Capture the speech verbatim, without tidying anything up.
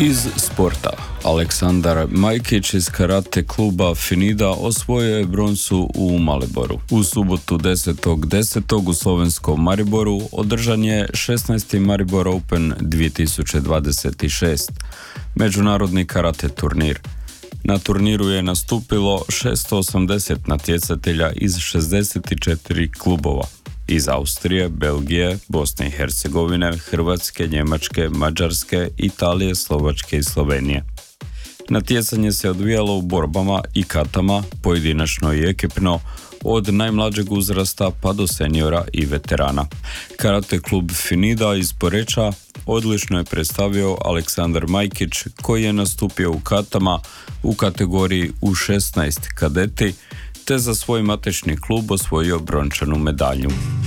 Iz sporta, Aleksandar Majkić iz karate kluba Finida osvojio je broncu u Mariboru. U subotu desetog desetog u slovenskom Mariboru održan je šesnaesti Maribor Open dvije tisuće dvadeset šest, međunarodni karate turnir. Na turniru je nastupilo šesto osamdeset natjecatelja iz šezdeset četiri klubova. Iz Austrije, Belgije, Bosne i Hercegovine, Hrvatske, Njemačke, Mađarske, Italije, Slovačke i Slovenije. Natjecanje se odvijalo u borbama i katama, pojedinačno i ekipno, od najmlađeg uzrasta pa do seniora i veterana. Karate klub Finida iz Poreča odlično je predstavio Aleksandar Majkić, koji je nastupio u katama u kategoriji U šesnaest kadeti, te za svoj matični klub osvojio brončanu medalju.